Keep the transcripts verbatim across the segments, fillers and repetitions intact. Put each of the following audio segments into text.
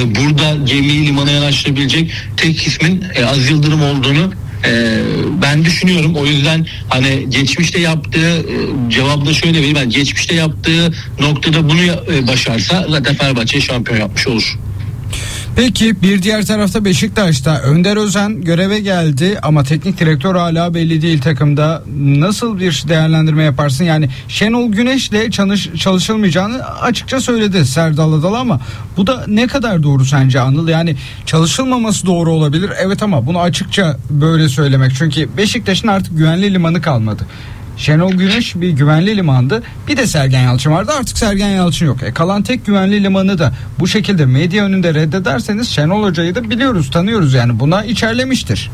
e, burada gemiyi limana yanaştırabilecek tek ismin e, Aziz Yıldırım olduğunu Ee, ben düşünüyorum. O yüzden hani geçmişte yaptığı e, cevabı da şöyle vereyim. Ben geçmişte yaptığı noktada bunu e, başarsa zaten Fenerbahçe şampiyon yapmış olur. Peki bir diğer tarafta Beşiktaş'ta Önder Özen göreve geldi ama teknik direktör hala belli değil takımda. Nasıl bir değerlendirme yaparsın? Yani Şenol Güneş'le çalış, çalışılmayacağını açıkça söyledi Serdal Adalı ama bu da ne kadar doğru sence Anıl? Yani çalışılmaması doğru olabilir. Evet ama bunu açıkça böyle söylemek. Çünkü Beşiktaş'ın artık güvenli limanı kalmadı. Şenol Güneş bir güvenli limandı. Bir de Sergen Yalçın vardı. Artık Sergen Yalçın yok. E kalan tek güvenli limanı da bu şekilde medya önünde reddederseniz Şenol Hoca'yı da biliyoruz, tanıyoruz yani. Buna içerlemiştir.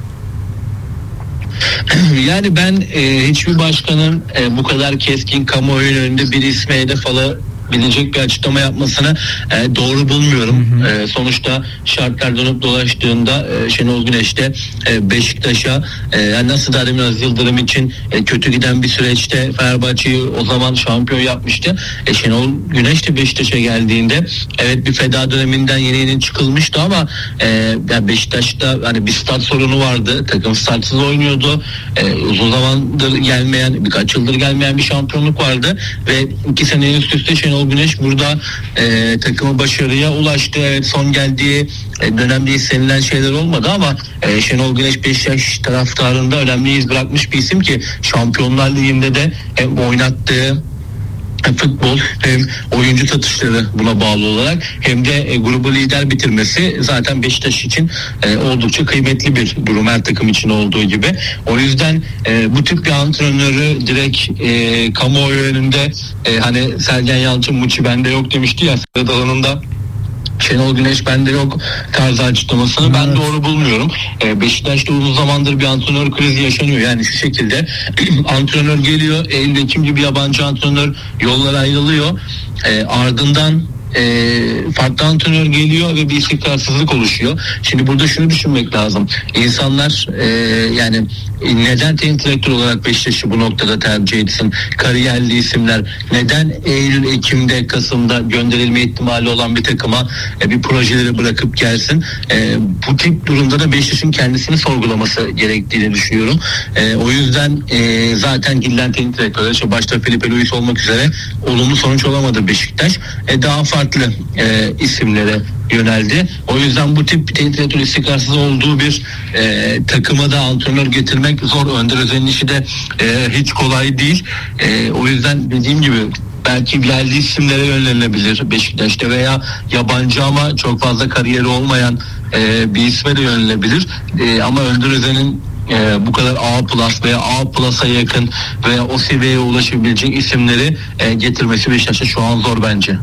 Yani ben e, hiçbir başkanın e, bu kadar keskin kamuoyunun önünde bir isme hedef alabilecek bir açıklama yapmasını e, doğru bulmuyorum. Hı hı. E, sonuçta şartlar dönüp dolaştığında e, Şenol Güneş de e, Beşiktaş'a e, yani nasıl da demin Aziz Yıldırım için e, kötü giden bir süreçte Fenerbahçe'yi o zaman şampiyon yapmıştı. E, Şenol Güneş de Beşiktaş'a geldiğinde evet bir feda döneminden yeni yeni çıkılmıştı ama e, yani Beşiktaş'ta hani bir stat sorunu vardı. Takım statsız oynuyordu. E, uzun zamandır gelmeyen, birkaç yıldır gelmeyen bir şampiyonluk vardı ve iki sene üst üste Şenol Güneş burada e, takımı başarıya ulaştı. Evet, son geldiği e, dönemde istenilen şeyler olmadı ama e, Şenol Güneş Beşiktaş taraftarında önemli iz bırakmış bir isim ki Şampiyonlar Ligi'nde de hem oynattığı futbol hem oyuncu satışları buna bağlı olarak hem de e, grubu lider bitirmesi zaten Beşiktaş için e, oldukça kıymetli bir durum, her takım için olduğu gibi. O yüzden e, bu tip bir antrenörü direkt e, kamuoyu önünde e, hani Sergen Yalçın Muçi bende yok demişti ya, Serhat alanında Şenol Güneş bende yok tarzı açıklamasını evet. ben doğru bulmuyorum. Ee, Beşiktaş'ta uzun zamandır bir antrenör krizi yaşanıyor. Yani şu şekilde antrenör geliyor, elinde ikinci bir yabancı antrenör, yollar ayrılıyor. Ee, ardından e, farklı antrenör geliyor ve bir istikrarsızlık oluşuyor. Şimdi burada şunu düşünmek lazım. İnsanlar e, yani neden teknik direktör olarak Beşiktaş'ı bu noktada tercih etsin? Kariyerli isimler neden Eylül, Ekim'de, Kasım'da gönderilme ihtimali olan bir takıma e, bir projeleri bırakıp gelsin? E, bu tip durumda da Beşiktaş'ın kendisini sorgulaması gerektiğini düşünüyorum. E, o yüzden e, zaten giden teknik direktörler, işte başta Felipe Luis olmak üzere olumlu sonuç olamadı Beşiktaş. E, daha farklı e, isimlere yöneldi. O yüzden bu tip teknik direktör istikrarsız olduğu bir e, takıma da antrenör getirmek zor. Önder Özen'in işi de e, hiç kolay değil. E, o yüzden dediğim gibi belki geldiği isimlere yönelebilir Beşiktaş'ta veya yabancı ama çok fazla kariyeri olmayan e, bir isme de yönelebilir. E, ama Önder Özen'in e, bu kadar A plus veya A plus'a yakın veya o seviyeye ulaşabilecek isimleri e, getirmesi Beşiktaş'a şu an zor bence.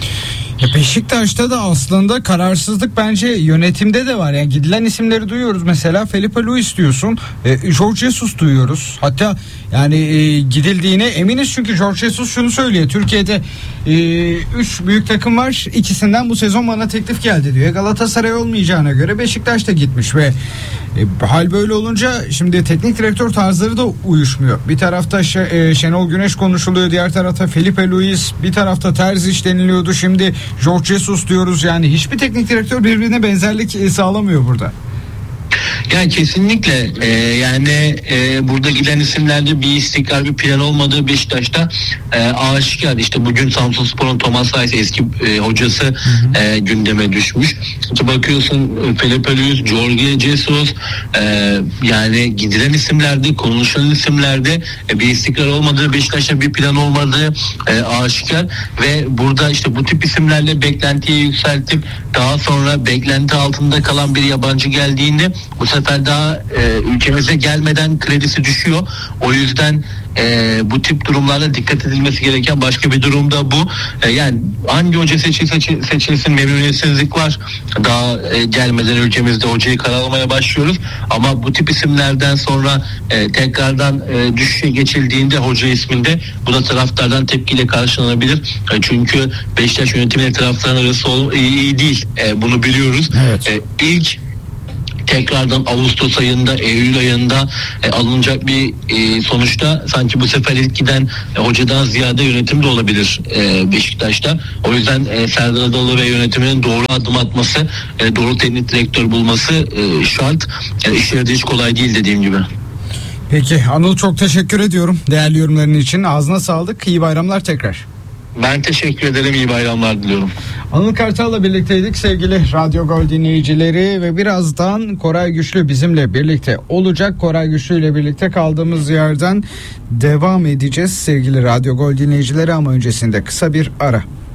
Beşiktaş'ta da aslında kararsızlık bence yönetimde de var. Yani gidilen isimleri duyuyoruz. Mesela Felipe Luis diyorsun. E, Jorge Jesus duyuyoruz. Hatta yani e, gidildiğine eminiz çünkü Jorge Jesus şunu söylüyor. Türkiye'de e, üç büyük takım var. İkisinden bu sezon bana teklif geldi diyor. Galatasaray olmayacağına göre Beşiktaş da gitmiş ve e, hal böyle olunca şimdi teknik direktör tarzları da uyuşmuyor. Bir tarafta e, Şenol Güneş konuşuluyor. Diğer tarafta Felipe Luis. Bir tarafta Terzic deniliyordu. Şimdi Jorge Jesus diyoruz. Yani hiçbir teknik direktör birbirine benzerlik sağlamıyor burada. Yani kesinlikle e, yani e, burada giden isimlerde bir istikrar, bir plan olmadığı Beşiktaş'ta e, aşikar. İşte bugün Samsunspor'un Thomas Reis eski e, hocası hı hı. E, gündeme düşmüş. İşte bakıyorsun Felipe Luis, Jorge Jesus e, yani gidilen isimlerde, konuşulan isimlerde e, bir istikrar olmadığı, Beşiktaş'ta bir plan olmadığı e, aşikar ve burada işte bu tip isimlerle beklentiyi yükseltip daha sonra beklenti altında kalan bir yabancı geldiğinde bu sefer daha e, ülkemize gelmeden kredisi düşüyor. O yüzden e, bu tip durumlarda dikkat edilmesi gereken başka bir durum da bu. E, yani hangi hoca seçilse seçilsin memnuniyetsizlik var. Daha e, gelmeden ülkemizde hocayı karalamaya başlıyoruz. Ama bu tip isimlerden sonra e, tekrardan e, düşüşe geçildiğinde hoca isminde bu da taraftardan tepkiyle karşılanabilir. E, çünkü Beşiktaş yönetimiyle taraftarın arası iyi, iyi değil. E, bunu biliyoruz. Evet. E, ilk tekrardan Ağustos ayında, Eylül ayında e, alınacak bir e, sonuçta sanki bu sefer ilk giden e, hocadan ziyade yönetim de olabilir e, Beşiktaş'ta. O yüzden e, Serdar Adalı ve yönetiminin doğru adım atması, e, doğru teknik direktör bulması e, şart. Yani işleri de hiç kolay değil dediğim gibi. Peki Anıl, çok teşekkür ediyorum değerli yorumların için. Ağzına sağlık. İyi bayramlar tekrar. Ben teşekkür ederim. İyi bayramlar diliyorum. Anıl Kartal'la birlikteydik sevgili Radyo Gol dinleyicileri ve birazdan Koray Güçlü bizimle birlikte olacak. Koray Güçlü ile birlikte kaldığımız yerden devam edeceğiz sevgili Radyo Gol dinleyicileri, ama öncesinde kısa bir ara.